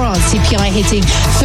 France, CPI hitting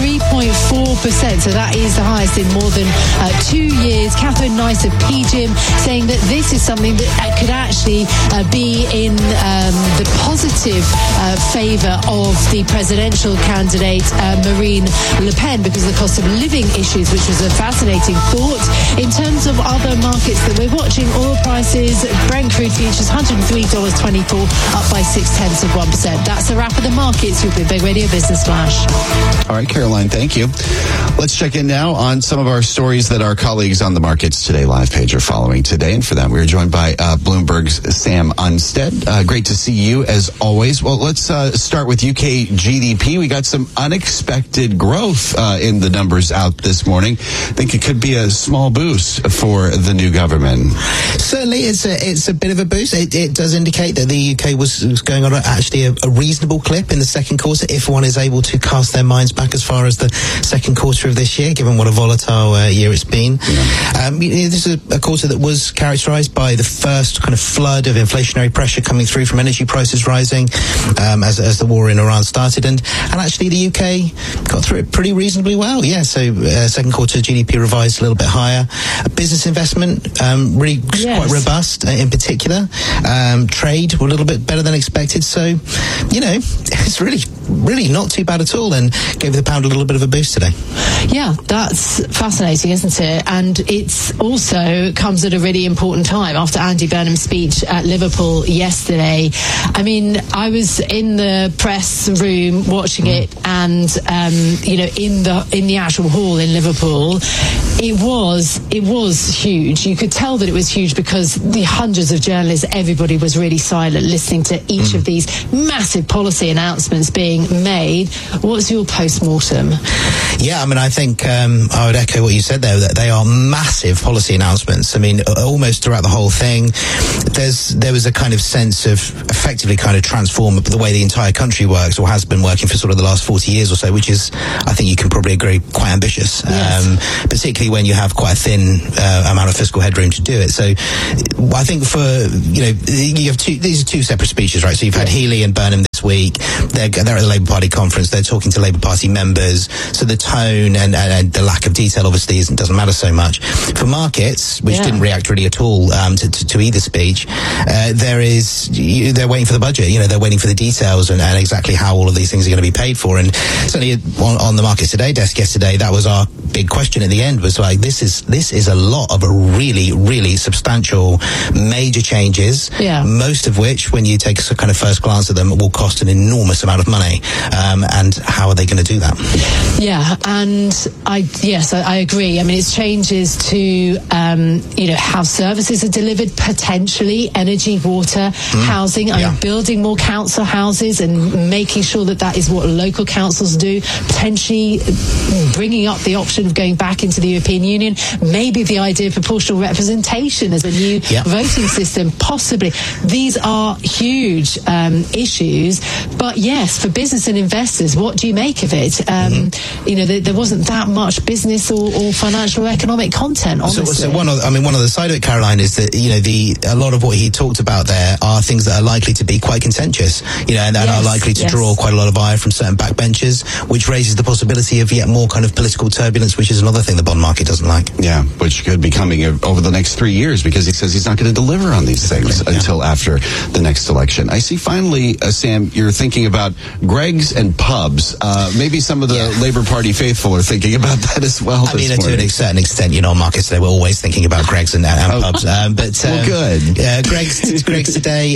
3.4%. So that is the highest in more than 2 years. Catherine Nice of PGIM saying that this is something that could actually be in the positive favour of the presidential candidate Marine Le Pen because of the cost of living issues, which was a fascinating thought. In terms of other markets that we're watching, oil prices, Brent crude futures, $103.24, up by 0.6%. That's a wrap of the markets with Big Radio Business Flash. All right, Caroline, thank you. Let's check in now on some of our stories that our colleagues on the Markets Today live page are following today. And for that, we're joined by Bloomberg's Sam Unstead. Great to see you as always. Well, let's start with UK GDP. We got some unexpected growth in the numbers out this morning. I think it could be a small boost for the new government. Certainly, it's a bit of a boost. It does indicate that the UK was going on actually a reasonable clip in the second quarter, if one is able to cast their minds back as far as the second quarter of this year, given what a volatile year it's been. Yeah. This is a quarter that was characterised by the first kind of flood of inflationary pressure coming through from energy prices rising as the war in Iran started, and actually the UK got through it pretty reasonably well. Yeah, so second quarter GDP revised a little bit higher. Business investment really quite robust in particular. Trade a little bit better than expected. So, it's really not too bad at all, and gave the pound a little bit of a boost today. Yeah, that's fascinating, isn't it? And it's also comes at a really important time after Andy Burnham's speech at Liverpool yesterday. I mean, I was in the press room watching it, and in the actual hall in Liverpool, it was huge. You could tell that it was huge because the hundreds of journalists, everybody was really silent, listening to each of these massive policy announcements being made. What's your post-mortem? Yeah, I mean, I think I would echo what you said there, that they are massive policy announcements. I mean, almost throughout the whole thing, there was a kind of sense of effectively kind of transform the way the entire country works, or has been working for sort of the last 40 years or so, which is, I think you can probably agree, quite ambitious, yes. Particularly when you have quite a thin amount of fiscal headroom to do it. So I think you have these are two separate speeches, right? So you've had Healey and Burnham this week. They're at the Labour Party conference. They're talking to Labour Party members. So the tone and the lack of detail obviously doesn't matter so much. For markets, which didn't react really at all to either speech, they're waiting for the budget. They're waiting for the details and exactly how all of these things are going to be paid for. And certainly on the Markets Today desk yesterday, that was our big question at the end, was like, this is a lot of a really, really substantial major changes, most of which, when you take a kind of first glance at them, will cost an enormous amount of money. And how are they going to do that? Yeah, and I agree. I mean, it's changes to how services are delivered, potentially energy, water, housing. Building more council houses and making sure that is what local councils do, potentially bringing up the option of going back into the European Union, maybe the idea of proportional representation as a new voting system, possibly. These are huge issues, but yes, for business and investors, what do you make of it? There wasn't that much business or financial or economic content, honestly. So one other side of it, Caroline, is that a lot of what he talked about there are things that are likely to be quite contentious, and are likely to draw quite a lot of ire from certain backbenchers, which raises the possibility of yet more kind of political turbulence, which is another thing the bond market doesn't like. Yeah, which could be coming over the next 3 years, because he says he's not going to deliver on these things until after the next election. I see finally, Sam, you're thinking about Greggs and pubs. Maybe some of the Labour Party faithful are thinking about that as well. I mean, to a certain extent, on Markets Today, we're always thinking about Greggs and pubs. Well, good. Greggs today,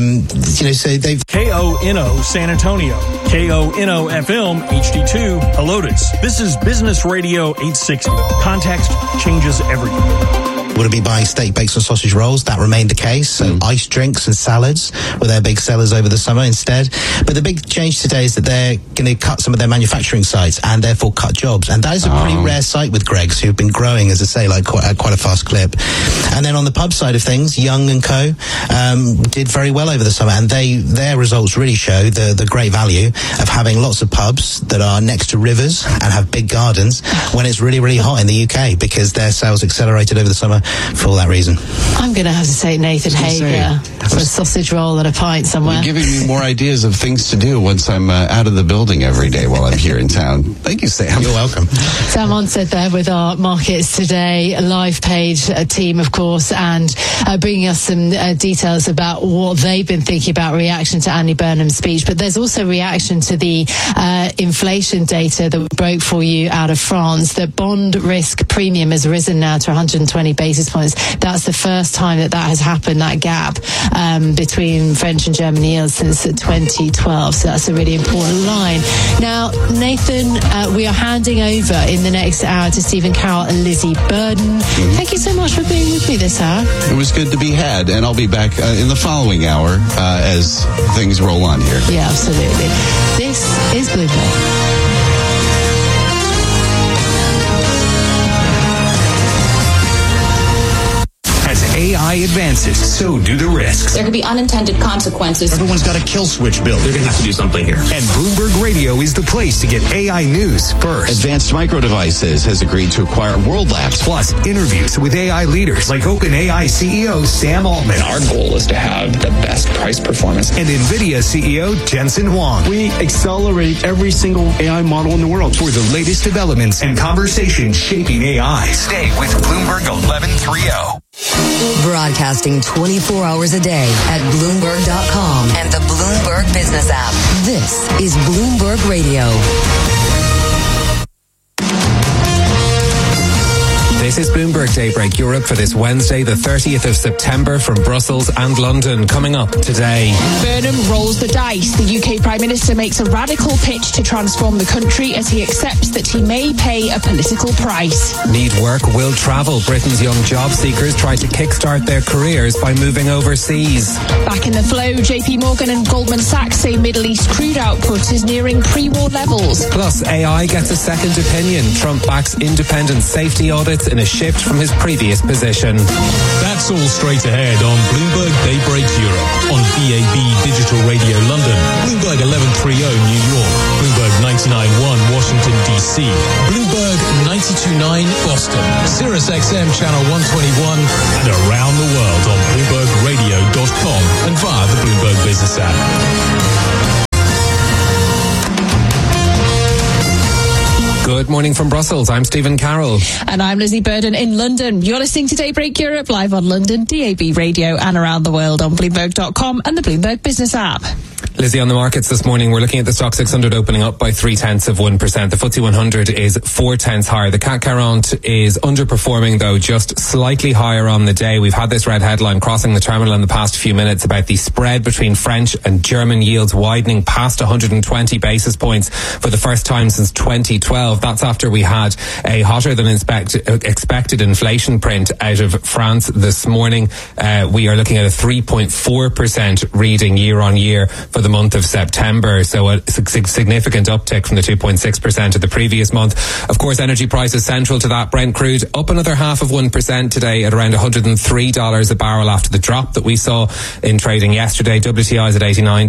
so they've... KONO San Antonio, KONO FM HD2 Helotes. This is Business Radio 860. Context changes everything. Would be buying steak, bakes and sausage rolls. That remained the case. So iced drinks and salads were their big sellers over the summer instead. But the big change today is that they're going to cut some of their manufacturing sites and therefore cut jobs. And that is a pretty rare sight with Greggs, who've been growing, as I say, at quite a fast clip. And then on the pub side of things, Young and Co. did very well over the summer, and their results really show the great value of having lots of pubs that are next to rivers and have big gardens when it's really, really hot in the UK, because their sales accelerated over the summer all that reason. I'm going to have to say Nathan Hager for a sausage roll and a pint somewhere. You're giving me more ideas of things to do once I'm out of the building every day while I'm here in town. Thank you, Sam. You're welcome. Sam Onsted there with our Markets Today live page team, of course, and bringing us some details about what they've been thinking about reaction to Andy Burnham's speech. But there's also reaction to the inflation data that we broke for you out of France. The bond risk premium has risen now to 120 basis points. That's the first time that has happened, that gap between French and German yields since 2012. So that's a really important line. Now, Nathan, we are handing over in the next hour to Stephen Carroll and Lizzie Burden. Thank you so much for being with me this hour. It was good to be had, and I'll be back in the following hour as things roll on here. Yeah, absolutely. This is Bloomberg. AI advances, so do the risks. There could be unintended consequences. Everyone's got a kill switch built. They're going to have to do something here. And Bloomberg Radio is the place to get AI news first. Advanced Micro Devices has agreed to acquire World Labs. Plus, interviews with AI leaders like OpenAI CEO Sam Altman. Our goal is to have the best price performance. And NVIDIA CEO Jensen Huang. We accelerate every single AI model in the world. For the latest developments and conversations shaping AI. Stay with Bloomberg 1130. Broadcasting 24 hours a day at Bloomberg.com and the Bloomberg Business app. This is Bloomberg Radio. This is Bloomberg Daybreak Europe for this Wednesday, the 30th of September, from Brussels and London. Coming up today. Burnham rolls the dice. The UK Prime Minister makes a radical pitch to transform the country as he accepts that he may pay a political price. Need work, will travel. Britain's young job seekers try to kickstart their careers by moving overseas. Back in the flow, JP Morgan and Goldman Sachs say Middle East crude output is nearing pre-war levels. Plus, AI gets a second opinion. Trump backs independent safety audits in a shift from his previous position. That's all straight ahead on Bloomberg Daybreak Europe, on BAB Digital Radio London, Bloomberg 1130 New York, Bloomberg 99.1 Washington DC, Bloomberg 92.9 Boston, Sirius XM Channel 121, and around the world on BloombergRadio.com and via the Bloomberg Business app. Good morning from Brussels. I'm Stephen Carroll. And I'm Lizzie Burden in London. You're listening to Daybreak Europe live on London, DAB Radio, and around the world on Bloomberg.com and the Bloomberg Business app. Lizzie, on the markets this morning, we're looking at the Stoxx 600 opening up by 0.3%. The FTSE 100 is 0.4 higher. The CAC 40 is underperforming, though, just slightly higher on the day. We've had this red headline crossing the terminal in the past few minutes about the spread between French and German yields widening past 120 basis points for the first time since 2012. That's after we had a hotter than expected inflation print out of France this morning. We are looking at a 3.4% reading year on year for the month of September, so a significant uptick from the 2.6% of the previous month. Of course, energy prices central to that. Brent crude up another 0.5% today at around $103 a barrel after the drop that we saw in trading yesterday. WTI is at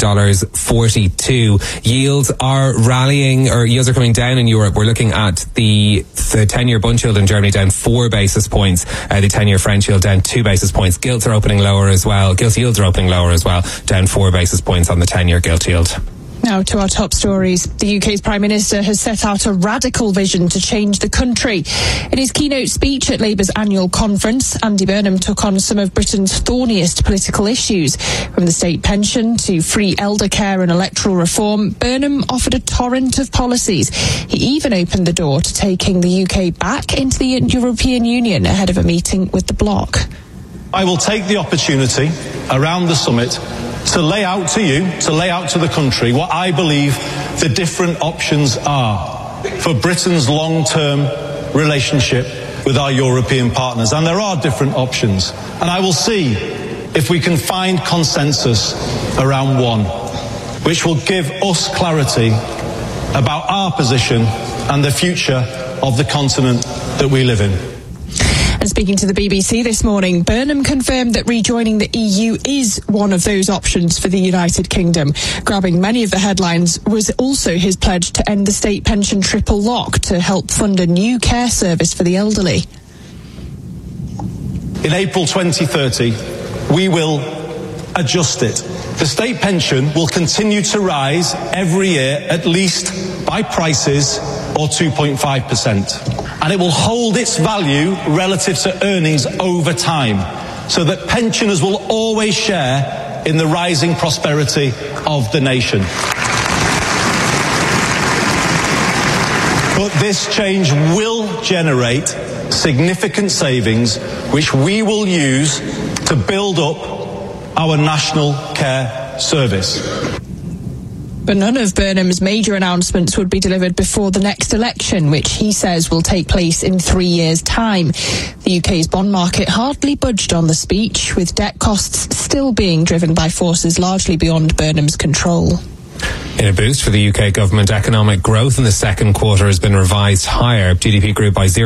$89.42. Yields are rallying, or yields are coming down in Europe. We're looking at the 10-year bund yield in Germany down 4 basis points. The 10-year French yield down 2 basis points. Gilts are opening lower as well. Gilt yields are opening lower as well, down 4 basis points on the 10-year gilt yield. Now to our top stories. The UK's Prime Minister has set out a radical vision to change the country. In his keynote speech at Labour's annual conference, Andy Burnham took on some of Britain's thorniest political issues. From the state pension to free elder care and electoral reform, Burnham offered a torrent of policies. He even opened the door to taking the UK back into the European Union ahead of a meeting with the bloc. I will take the opportunity around the summit to lay out to you, to lay out to the country what I believe the different options are for Britain's long-term relationship with our European partners. And there are different options. And I will see if we can find consensus around one, which will give us clarity about our position and the future of the continent that we live in. And speaking to the BBC this morning, Burnham confirmed that rejoining the EU is one of those options for the United Kingdom. Grabbing many of the headlines was also his pledge to end the state pension triple lock to help fund a new care service for the elderly. in April 2030, we will adjust it. The state pension will continue to rise every year, at least by prices or 2.5%. And it will hold its value relative to earnings over time, so that pensioners will always share in the rising prosperity of the nation. But this change will generate significant savings, which we will use to build up our national care service. But none of Burnham's major announcements would be delivered before the next election, which he says will take place in 3 years' time. The UK's bond market hardly budged on the speech, with debt costs still being driven by forces largely beyond Burnham's control. In a boost for the UK government, economic growth in the second quarter has been revised higher. GDP grew by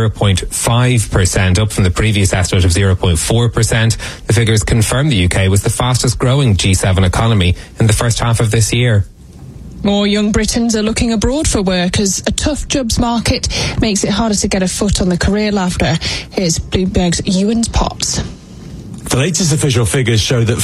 0.5%, up from the previous estimate of 0.4%. The figures confirm the UK was the fastest growing G7 economy in the first half of this year. More young Britons are looking abroad for work as a tough jobs market makes it harder to get a foot on the career ladder. Here's Bloomberg's Ewan Potts. The latest official figures show that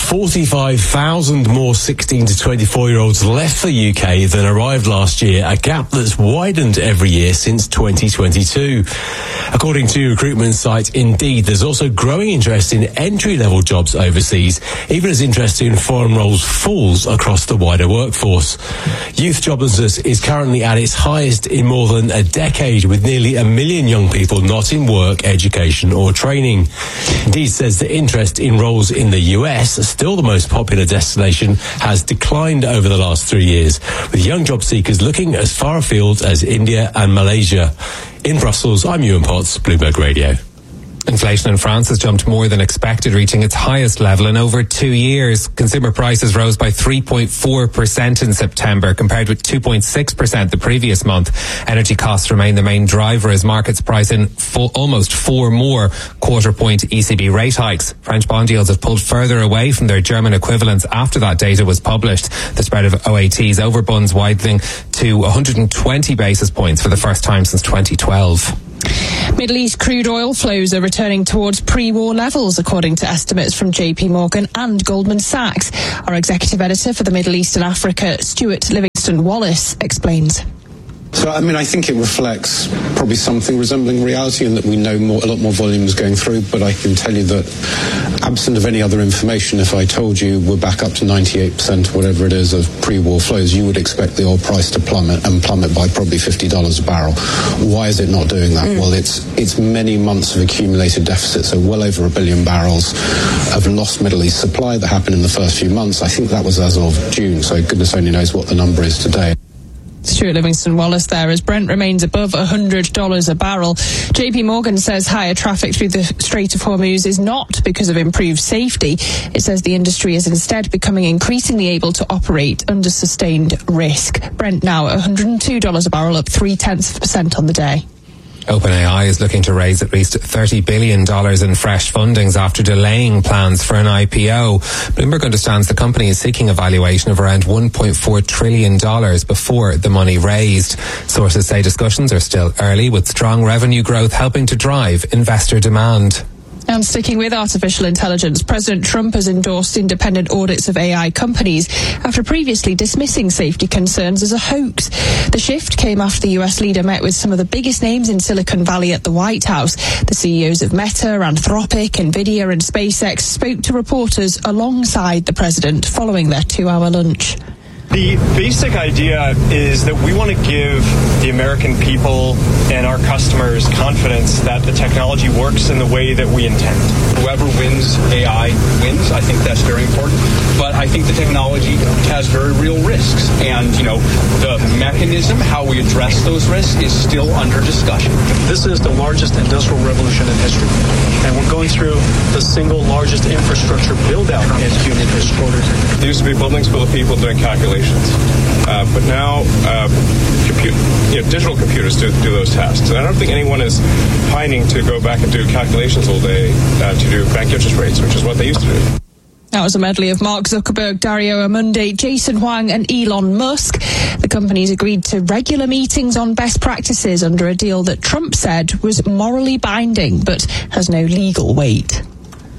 45,000 more 16 to 24-year-olds left the UK than arrived last year, a gap that's widened every year since 2022. According to recruitment site Indeed, there's also growing interest in entry-level jobs overseas, even as interest in foreign roles falls across the wider workforce. Youth joblessness is currently at its highest in more than a decade, with nearly 1 million young people not in work, education or training. Indeed says that interest in roles in the US, still the most popular destination, has declined over the last 3 years, with young job seekers looking as far afield as India and Malaysia. In Brussels, I'm Ewan Potts, Bloomberg Radio. Inflation in France has jumped more than expected, reaching its highest level in over 2 years. Consumer prices rose by 3.4% in September, compared with 2.6% the previous month. Energy costs remain the main driver as markets price in almost 4 more quarter-point ECB rate hikes. French bond yields have pulled further away from their German equivalents after that data was published. The spread of OATs over bonds widening to 120 basis points for the first time since 2012. Middle East crude oil flows are returning towards pre-war levels, according to estimates from JP Morgan and Goldman Sachs. Our executive editor for the Middle East and Africa, Stuart Livingston-Wallace, explains. So, I think it reflects probably something resembling reality in that we know a lot more volumes going through, but I can tell you that absent of any other information, if I told you we're back up to 98%, whatever it is, of pre-war flows, you would expect the oil price to plummet by probably $50 a barrel. Why is it not doing that? Well, it's many months of accumulated deficit, so well over 1 billion barrels of lost Middle East supply that happened in the first few months. I think that was as of June, so goodness only knows what the number is today. Stuart Livingston-Wallace there, as Brent remains above $100 a barrel. JP Morgan says higher traffic through the Strait of Hormuz is not because of improved safety. It says the industry is instead becoming increasingly able to operate under sustained risk. Brent now at $102 a barrel, up 0.3% on the day. OpenAI is looking to raise at least $30 billion in fresh fundings after delaying plans for an IPO. Bloomberg understands the company is seeking a valuation of around $1.4 trillion before the money raised. Sources say discussions are still early, with strong revenue growth helping to drive investor demand. And sticking with artificial intelligence, President Trump has endorsed independent audits of AI companies after previously dismissing safety concerns as a hoax. The shift came after the US leader met with some of the biggest names in Silicon Valley at the White House. The CEOs of Meta, Anthropic, Nvidia and SpaceX spoke to reporters alongside the president following their 2-hour lunch. The basic idea is that we want to give the American people and our customers confidence that the technology works in the way that we intend. Whoever wins AI wins. I think that's very important. But I think the technology has very real risks. And, the mechanism, how we address those risks is still under discussion. This is the largest industrial revolution in history. And we're going through the single largest infrastructure build-out in human history. There used to be buildings full of people doing calculations. But now digital computers do those tasks. And I don't think anyone is pining to go back and do calculations all day to do bank interest rates, which is what they used to do. That was a medley of Mark Zuckerberg, Dario Amodei, Jason Huang and Elon Musk. The companies agreed to regular meetings on best practices under a deal that Trump said was morally binding but has no legal weight.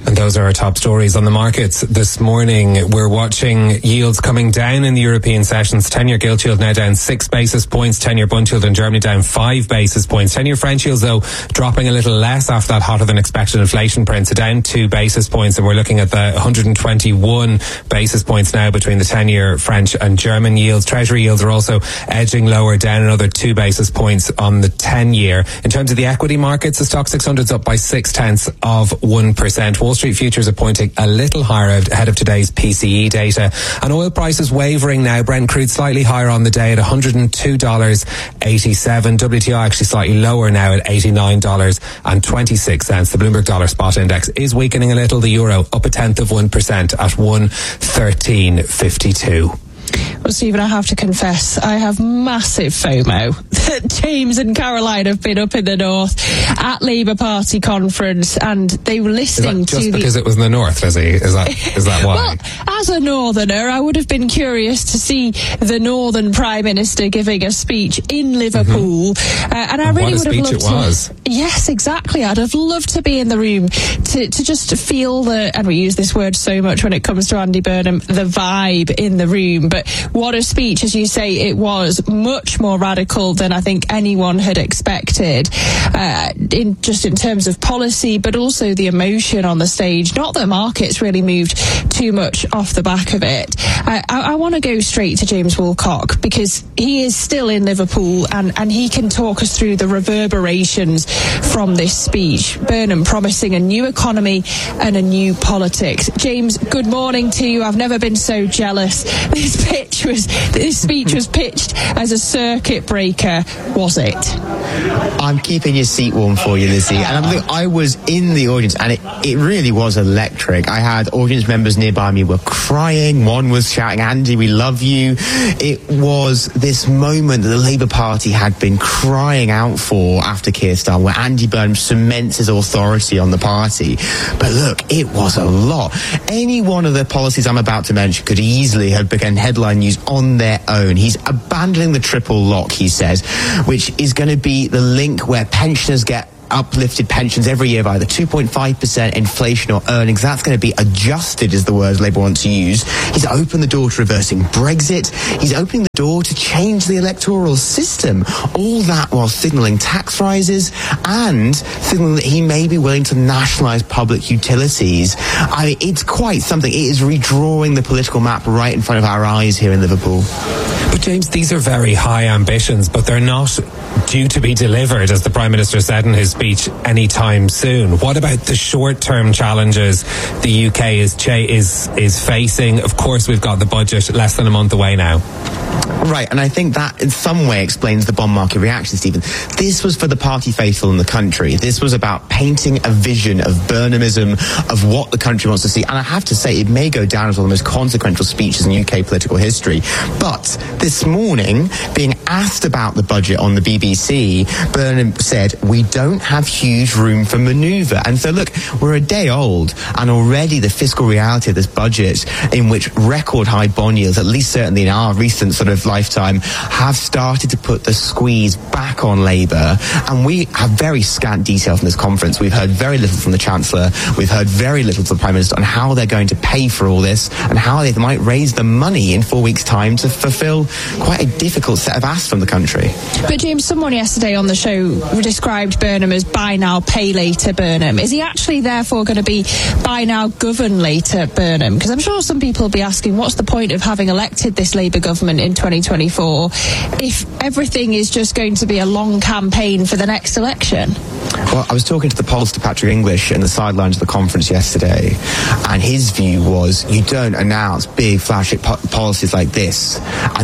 And those are our top stories on the markets this morning. We're watching yields coming down in the European sessions. 10-year gilt yield now down 6 basis points. 10-year bund yield in Germany down 5 basis points. 10-year French yields, though, dropping a little less after that hotter than expected inflation print. So down 2 basis points. And we're looking at the 121 basis points now between the 10-year French and German yields. Treasury yields are also edging lower, down another 2 basis points on the 10-year. In terms of the equity markets, the Stock 600's up by 0.6%. Wall Street futures are pointing a little higher ahead of today's PCE data. And oil prices wavering now. Brent crude slightly higher on the day at $102.87. WTI actually slightly lower now at $89.26. The Bloomberg Dollar Spot Index is weakening a little. The euro up 0.1% at 113.52. Well, Stephen, I have to confess, I have massive FOMO that James and Caroline have been up in the north at Labour Party conference, and they were listening to just because it was in the north, Lizzie? Is that why? Well, as a northerner, I would have been curious to see the northern Prime Minister giving a speech in Liverpool, and I really would have loved to. Was. Yes, exactly. I'd have loved to be in the room to just feel and we use this word so much when it comes to Andy Burnham, the vibe in the room. But what a speech, as you say, it was much more radical than I think anyone had expected, in terms of policy, but also the emotion on the stage. Not that markets really moved too much off the back of it. I want to go straight to James Woolcock, because he is still in Liverpool and he can talk us through the reverberations from this speech. Burnham promising a new economy and a new politics. James, good morning to you. I've never been so jealous. This speech was pitched as a circuit breaker, was it? I'm keeping your seat warm for you, Lizzie. And I was in the audience, and it really was electric. I had audience members nearby me were crying. One was shouting, "Andy, we love you." It was this moment that the Labour Party had been crying out for after Keir Starmer, where Andy Burnham cements his authority on the party. But look, it was a lot. Any one of the policies I'm about to mention could easily have become headline news on their own. He's abandoning the triple lock, he says, which is going to be the link where pensioners get uplifted pensions every year by the 2.5% inflation or earnings. That's going to be adjusted, is the word Labour wants to use. He's opened the door to reversing Brexit. He's opening the door to change the electoral system. All that while signalling tax rises and signalling that he may be willing to nationalise public utilities. It's quite something. It is redrawing the political map right in front of our eyes here in Liverpool. But James, these are very high ambitions, but they're not due to be delivered, as the Prime Minister said in his speech, anytime soon. What about the short-term challenges the UK is facing? Of course, we've got the budget less than a month away now. Right, and I think that in some way explains the bond market reaction, Stephen. This was for the party faithful in the country. This was about painting a vision of Burnhamism, of what the country wants to see. And I have to say, it may go down as one of the most consequential speeches in UK political history. But this morning, being asked about the budget on the BBC, Burnham said, "We don't have huge room for manoeuvre." And so, look, we're a day old, and already the fiscal reality of this budget, in which record high bond yields, at least certainly in our recent sort of lifetime, have started to put the squeeze back on Labour. And we have very scant detail from this conference. We've heard very little from the Chancellor. We've heard very little from the Prime Minister on how they're going to pay for all this and how they might raise the money in 4 weeks' time to fulfil quite a difficult set of asks from the country. But James, someone yesterday on the show described Burnham as buy now, pay later Burnham. Is he actually therefore going to be buy now, govern later Burnham? Because I'm sure some people will be asking, what's the point of having elected this Labour government in 2024 if everything is just going to be a long campaign for the next election? Well, I was talking to the pollster Patrick English in the sidelines of the conference yesterday, and his view was you don't announce big flagship policies like this and